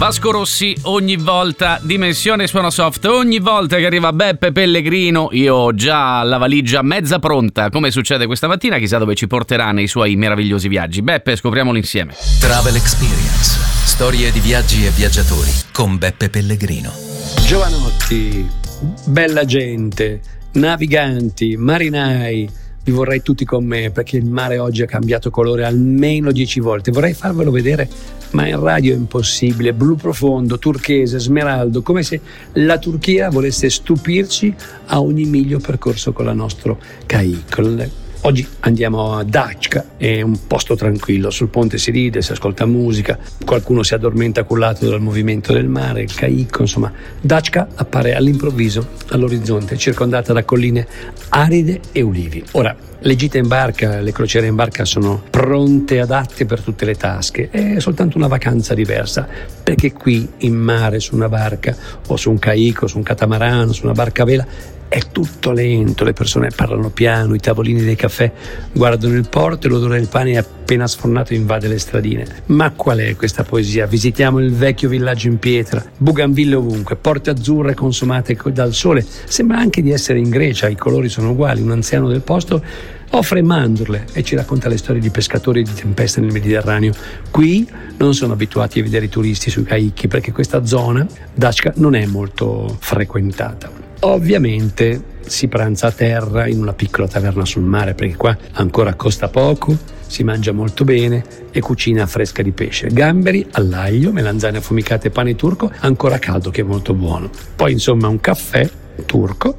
Vasco Rossi, ogni volta, Dimensione Suono Soft, ogni volta che arriva Beppe Pellegrino io ho già la valigia mezza pronta, come succede questa mattina, chissà dove ci porterà nei suoi meravigliosi viaggi. Beppe, scopriamolo insieme. Travel Experience, storie di viaggi e viaggiatori con Beppe Pellegrino. Giovanotti, bella gente, naviganti, marinai, vi vorrei tutti con me perché il mare oggi ha cambiato colore almeno 10 volte. Vorrei farvelo vedere, ma in radio è impossibile. Blu profondo, turchese, smeraldo, come se la Turchia volesse stupirci a ogni miglio percorso con la nostro Caicco. Oggi andiamo a Dachka, è un posto tranquillo, sul ponte si ride, si ascolta musica, qualcuno si addormenta cullato dal movimento del mare, il Caicco, insomma. Dachka appare all'improvviso all'orizzonte, circondata da colline aride e ulivi. Ora, le gite in barca, le crociere in barca sono pronte, adatte per tutte le tasche, è soltanto una vacanza diversa, perché qui in mare, su una barca, o su un Caicco, su un catamarano, su una barca a vela, è tutto lento, le persone parlano piano, i tavolini dei caffè guardano il porto e l'odore del pane appena sfornato invade le stradine. Ma qual è questa poesia? Visitiamo il vecchio villaggio in pietra, bougainville ovunque, porte azzurre consumate dal sole. Sembra anche di essere in Grecia, i colori sono uguali. Un anziano del posto offre mandorle e ci racconta le storie di pescatori di tempesta nel Mediterraneo. Qui non sono abituati a vedere i turisti sui caicchi perché questa zona, Dachka, non è molto frequentata. Ovviamente si pranza a terra in una piccola taverna sul mare perché qua ancora costa poco, si mangia molto bene e cucina fresca di pesce, gamberi all'aglio, melanzane affumicate e pane turco ancora caldo che è molto buono. Poi insomma un caffè turco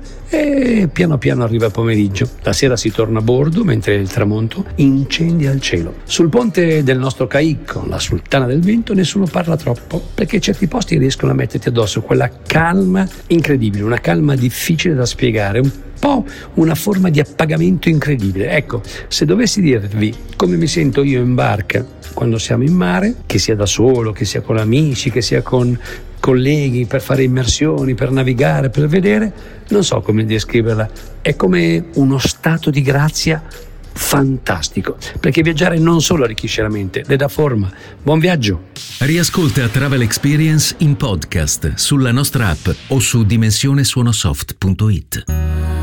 e piano piano arriva il pomeriggio. La sera si torna a bordo mentre il tramonto incendia il cielo. Sul ponte del nostro Caicco, la Sultana del Vento, nessuno parla troppo perché certi posti riescono a metterti addosso quella calma incredibile, una calma difficile da spiegare, un po' una forma di appagamento incredibile. Ecco, se dovessi dirvi come mi sento io in barca quando siamo in mare, che sia da solo, che sia con amici, che sia con colleghi, per fare immersioni, per navigare, per vedere, non so come descriverla, è come uno stato di grazia fantastico, perché viaggiare non solo arricchisce la mente, le dà forma. Buon viaggio! Riascolta Travel Experience in podcast sulla nostra app o su dimensionesuonosoft.it.